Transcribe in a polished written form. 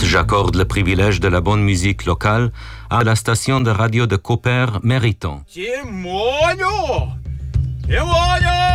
J'accorde le privilège de la bonne musique locale à la station de radio de Cooper Mériton. Témoignons! Témoignons!